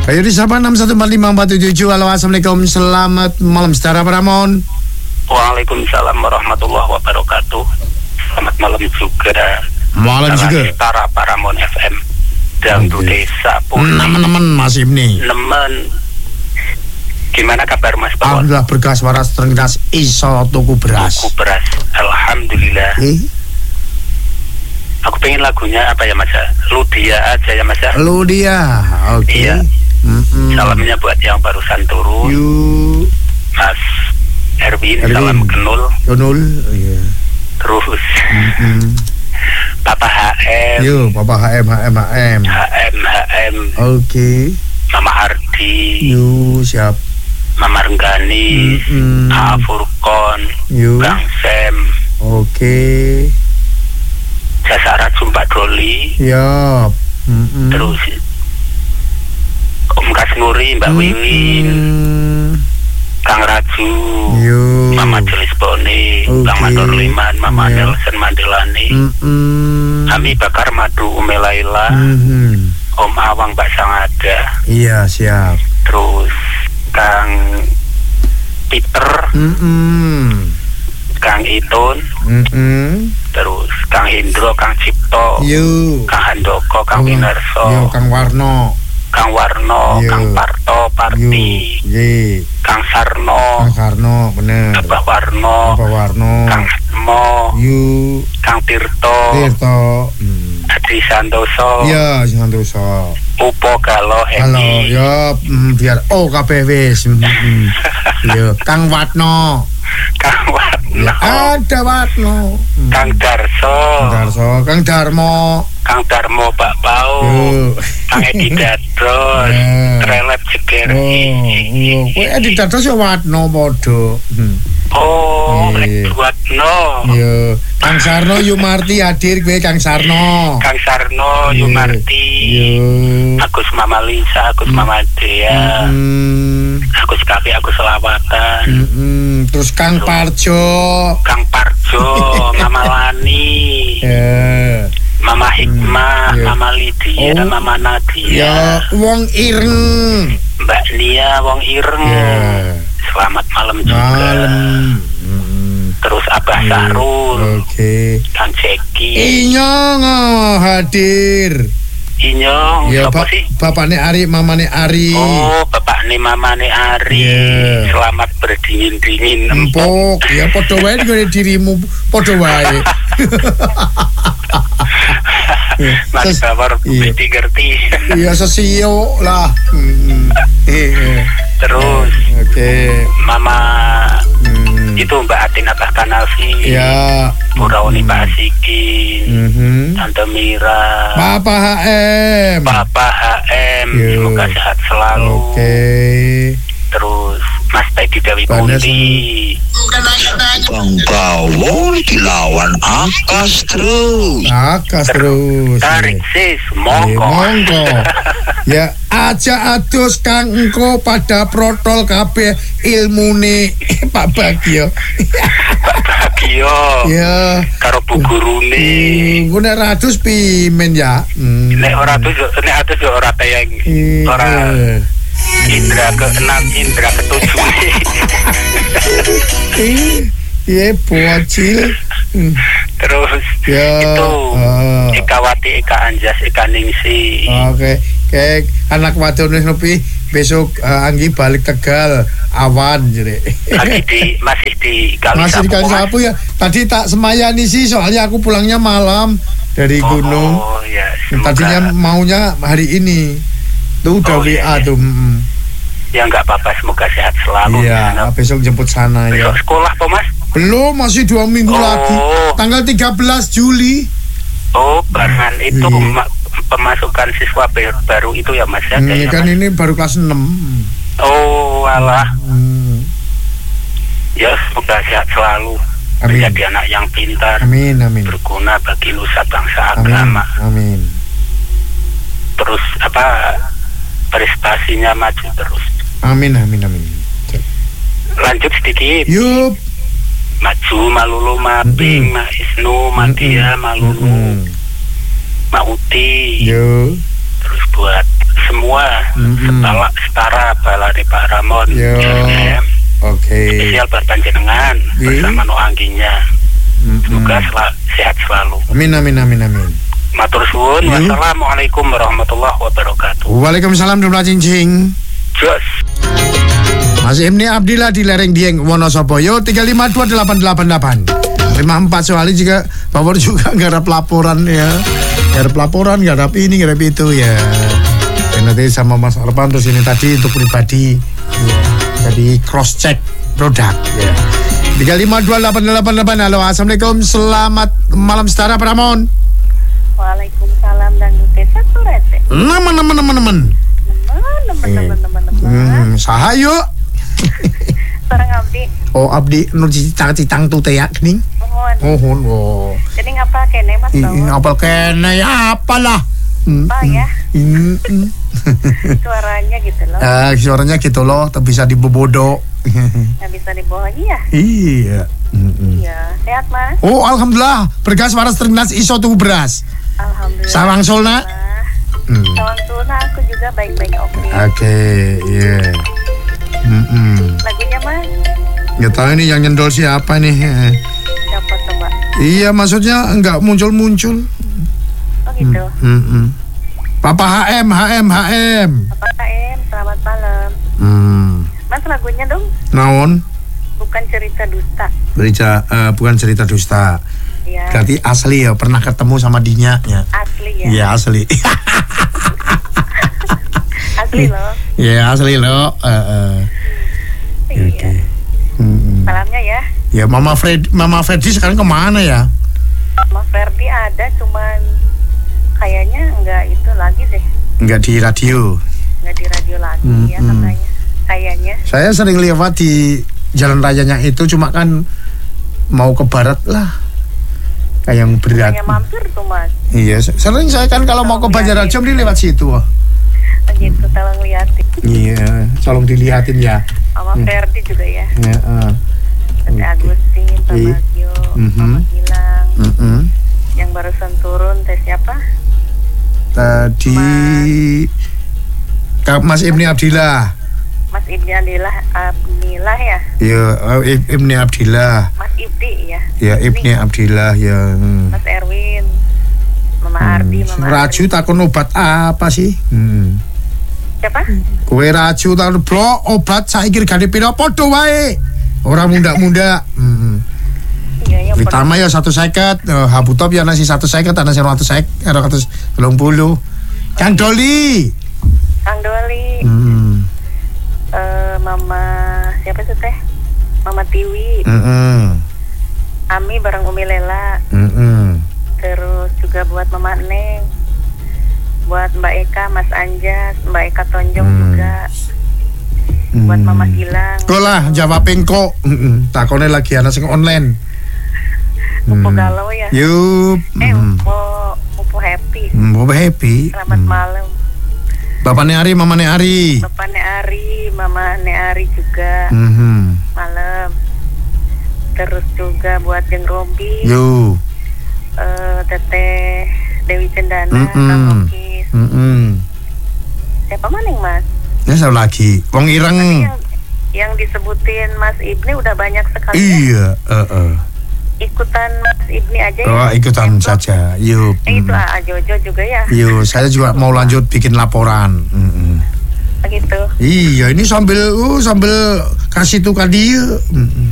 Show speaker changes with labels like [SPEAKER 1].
[SPEAKER 1] Ayo di sapa 6145477. Halo, assalamualaikum, selamat malam saudara Paramon.
[SPEAKER 2] Waalaikumsalam warahmatullahi wabarakatuh. Selamat malam juga.
[SPEAKER 1] Malam juga.
[SPEAKER 2] Setara Paramon FM. Dangdut Desa pun.
[SPEAKER 1] Nemen Mas Ibni.
[SPEAKER 2] Nemen. Gimana kabar Mas Pawon?
[SPEAKER 1] Alhamdulillah berkah suara terenggas iso tuku beras.
[SPEAKER 2] Tuku beras. Alhamdulillah. Aku pengen lagunya apa ya Mas? Ludia aja ya Mas.
[SPEAKER 1] Ludia. Oke.
[SPEAKER 2] Iya. Salamnya buat yang barusan turun.
[SPEAKER 1] Yuk.
[SPEAKER 2] Mas Erwin. Salam Kenul.
[SPEAKER 1] Kenul. Iya.
[SPEAKER 2] Terus. Papa HM.
[SPEAKER 1] Yuk, Papa HM.
[SPEAKER 2] HM.
[SPEAKER 1] Oke.
[SPEAKER 2] Mama Ardi.
[SPEAKER 1] Yuk, siap.
[SPEAKER 2] Mama Renggani. Furkon.
[SPEAKER 1] Yuk.
[SPEAKER 2] Bang Sem.
[SPEAKER 1] Oke.
[SPEAKER 2] Jasa Racun Pak Doli.
[SPEAKER 1] Yap.
[SPEAKER 2] Terus Om Kasnuri, Mbak Wiwin, Kang Raju, Mama Jelis Boni, Bang Mandor Liman, Mama Nelson Mandelani, Ami Bakar Madu Umelaila, Om Awang Mbak Sangada.
[SPEAKER 1] Iya, siap.
[SPEAKER 2] Terus Kang Peter, Kang Itun, terus Kang Indro, Kang Cipto, Kang Handoko, Kang Winarso,
[SPEAKER 1] Kang Warno,
[SPEAKER 2] Kang Parto, Parti, Kang Sarno,
[SPEAKER 1] bener.
[SPEAKER 2] Abah Warno, Kang Mo, Kang Tirto, Adi Santoso,
[SPEAKER 1] Santoso,
[SPEAKER 2] Upo Galo, Hedi.
[SPEAKER 1] Halo, biar kabeh wis. Kang Watno. Ada Watno.
[SPEAKER 2] Kang Darso,
[SPEAKER 1] Kang Darmo,
[SPEAKER 2] Pak Pau, Kang Edi Dadros, Relep Jeger.
[SPEAKER 1] Kowe Edi Dadros ya Watno padha.
[SPEAKER 2] Watno.
[SPEAKER 1] Kang Sarno Yumarti hadir kowe Kang Sarno.
[SPEAKER 2] Yumarti. Agus Mama Lisa, Agus Mama Dea. Agus Kapi, Agus Selawatan.
[SPEAKER 1] Terus Kang Parjo,
[SPEAKER 2] Mama Lani. Mama Hikmah, Mama Lydia, Mama Nadia.
[SPEAKER 1] Wong Ireng.
[SPEAKER 2] Mbak Nia, Wong Ireng. Selamat malam juga. Terus Abah Sarul. Kang Ceki.
[SPEAKER 1] Inyong hadir.
[SPEAKER 2] Inyong, siapa sih?
[SPEAKER 1] Bapakne Ari, mamane Ari.
[SPEAKER 2] Bapakne mamane Ari. Selamat berdingin-dingin.
[SPEAKER 1] Empuk, ya padha wae ngene dirimu, padha wae.
[SPEAKER 2] Mas Bawor ngerti.
[SPEAKER 1] Iya sesio lah.
[SPEAKER 2] Terus Mama itu Mbak Atin Abah Kanafi. Burauni Pak Asikin. Tante Mira.
[SPEAKER 1] Papa HM.
[SPEAKER 2] Semoga sehat selalu. Terus Mas Teddy Dewi Kunti.
[SPEAKER 3] Bang Bawor dilawan Akas terus.
[SPEAKER 2] Tarik sis, monggo.
[SPEAKER 1] Ya aja adus Kang engko pada protol kabeh ilmune Pak Bagio. Ya
[SPEAKER 2] karo Bu Gurune.
[SPEAKER 1] Nek ratus pimen ya.
[SPEAKER 2] Nek ora atus yo ora tayang. Ora Indra ke-6, Indra ke-7.
[SPEAKER 1] Bocil.
[SPEAKER 2] Terus itu Eka Wati, Eka Anjas, Eka Ningsi.
[SPEAKER 1] Kayak anak wadon wis nepi besok Anggi balik Tegal awan jere.
[SPEAKER 2] Masih di Kalisapu
[SPEAKER 1] ya. Tadi tak semayani sih soalnya aku pulangnya malam dari gunung. Tadinya maunya hari ini. Tuh udah WA tuh.
[SPEAKER 2] Ya nggak apa-apa, semoga sehat selalu.
[SPEAKER 1] Iya, besok jemput sana.
[SPEAKER 2] Besok sekolah po Mas?
[SPEAKER 1] Belum, masih 2 minggu lagi. Tanggal 13 Juli.
[SPEAKER 2] Barengan itu pemasukan siswa baru itu ya Mas ya?
[SPEAKER 1] Kan ini baru kelas 6.
[SPEAKER 2] Alah. Ya semoga sehat selalu. Menjadi anak yang pintar.
[SPEAKER 1] Amin.
[SPEAKER 2] Berguna bagi nusa bangsa agama.
[SPEAKER 1] Amin.
[SPEAKER 2] Terus prestasinya maju terus.
[SPEAKER 1] Amin.
[SPEAKER 2] Lanjut sedikit.
[SPEAKER 1] Yup.
[SPEAKER 2] Maju Malulu Maping, Ma Isnu, Madia, Malulu, Ma Uti.
[SPEAKER 1] Yo.
[SPEAKER 2] Terus buat semua. Setara balari Pak Ramon.
[SPEAKER 1] Oke.
[SPEAKER 2] Spesial buat panjenengan bersama no angginya. Semoga sehat selalu.
[SPEAKER 1] Amin.
[SPEAKER 2] Matur suwun. Wassalamualaikum warahmatullahi wabarakatuh.
[SPEAKER 1] Waalaikumsalam warahmatullahi cincing.
[SPEAKER 2] Jos.
[SPEAKER 1] Mas Ibni Abdillah di Lereng Dieng Wonosobo. Yo 3528888. 54 soalnya juga Bapak juga garap laporan ya. Garap laporan, garap ini, garap itu ya. Dan nanti sama Mas Arpan terus ini tadi untuk pribadi ya. Jadi cross check produk ya. 3528888. Halo, assalamualaikum, selamat malam setara Pak Ramon.
[SPEAKER 4] Waalaikumsalam dan Desa Surete.
[SPEAKER 1] Nemen. Sahayu.
[SPEAKER 4] Sareng abdi.
[SPEAKER 1] Oh abdi nu cicang tuh teh ya geuning. Mohon. Oh.
[SPEAKER 4] Jadi ngapal kene Mas tahu.
[SPEAKER 1] Ngapal kene ya apalah.
[SPEAKER 4] Apa ya? Suaranya gitu loh.
[SPEAKER 1] Suaranya gitu loh, tapi bisa dibobodo.
[SPEAKER 4] Nggak bisa dibawa lagi ya?
[SPEAKER 1] Iya.
[SPEAKER 4] Iya, sehat Mas.
[SPEAKER 1] Oh alhamdulillah, bergas waras terminas iso tuh beras.
[SPEAKER 4] Alhamdulillah.
[SPEAKER 1] Sawang Solna.
[SPEAKER 4] Sawang Solna aku juga baik-baik
[SPEAKER 1] Oke, iya.
[SPEAKER 4] Lagunya Mas?
[SPEAKER 1] Nggak tahu ini yang nyendol siapa nih?
[SPEAKER 4] Siapa coba?
[SPEAKER 1] Iya, maksudnya nggak muncul.
[SPEAKER 4] Oh gitu.
[SPEAKER 1] Papa HM.
[SPEAKER 4] Papa HM, selamat malam. Mas lagunya dong?
[SPEAKER 1] Naon?
[SPEAKER 4] Bukan cerita dusta.
[SPEAKER 1] Bukan cerita dusta.
[SPEAKER 4] Ya.
[SPEAKER 1] Berarti asli ya, pernah ketemu sama Dinya ya.
[SPEAKER 4] Asli ya.
[SPEAKER 1] Iya asli.
[SPEAKER 4] Asli loh.
[SPEAKER 1] Iya asli loh.
[SPEAKER 4] Iya. Salamnya ya.
[SPEAKER 1] Ya Mama Freddy sekarang kemana ya?
[SPEAKER 4] Mama Freddy ada, cuman kayaknya enggak itu lagi deh.
[SPEAKER 1] Enggak di radio.
[SPEAKER 4] Enggak di radio lagi ya katanya. Kayaknya. Saya
[SPEAKER 1] sering lewat di jalan rayanya itu, cuma kan mau ke barat lah. Kayak yang berat.
[SPEAKER 4] Kayak mampir tuh Mas.
[SPEAKER 1] Iya, sering saya kan kalau mau ke Banjarnegara dia lewat situ.
[SPEAKER 4] Begitu, tolong liatin.
[SPEAKER 1] Iya, tolong dilihatin ya.
[SPEAKER 4] Sama Ferdi juga ya.
[SPEAKER 1] Iya,
[SPEAKER 4] Tete Agustin, Pak Bagio, Mama Gilang. Yang barusan turun teh siapa?
[SPEAKER 1] Tadi Mas Ibni Abdillah.
[SPEAKER 4] Mas Ibni Abdillah ya?
[SPEAKER 1] Iya, Ibni Abdillah.
[SPEAKER 4] Mas Ibdi ya?
[SPEAKER 1] Ya, Ibni Abdillah ya.
[SPEAKER 4] Mas Erwin, Mama Ardi, Mama
[SPEAKER 1] Raju takon obat apa sih?
[SPEAKER 4] Siapa?
[SPEAKER 1] Kowe Raju takon obat saiki regane pira padha wae. Ora munda-munda.
[SPEAKER 4] Iya,
[SPEAKER 1] Pertama ya 150, Habutop ya nasi 150, ana 150, 130. Kang Doli.
[SPEAKER 4] Mama siapa sih teh? Mama Tiwi. Ami bareng Umi Lela. Terus juga buat Mama Neng, buat Mbak Eka, Mas Anjas, Mbak Eka Tonjong juga, buat Mama Gilang.
[SPEAKER 1] Kok lah jawabin kok. Takone lagi ana sing online.
[SPEAKER 4] Upo galau ya.
[SPEAKER 1] Yup.
[SPEAKER 4] Upo happy.
[SPEAKER 1] Upo happy.
[SPEAKER 4] Selamat malam.
[SPEAKER 1] Bapaknya Ari, mamanya Ari.
[SPEAKER 4] Bapaknya Ari, mamanya Ari juga. Malam. Terus juga buat Jeng Robi.
[SPEAKER 1] Yo.
[SPEAKER 4] Teteh Dewi Cendana, Kang Okis. Siapa maning Mas?
[SPEAKER 1] Ya satu lagi. Wong Ireng.
[SPEAKER 4] Yang disebutin Mas Ibni udah banyak sekali.
[SPEAKER 1] Iya.
[SPEAKER 4] Ikutan Mas Ibni aja ya.
[SPEAKER 1] Oh, ikutan saja. Yuk.
[SPEAKER 4] Itu Jojo juga ya.
[SPEAKER 1] Yuk, saya juga mau lanjut bikin laporan.
[SPEAKER 4] Begitu.
[SPEAKER 1] Iya, ini sambil kasih tukar dia.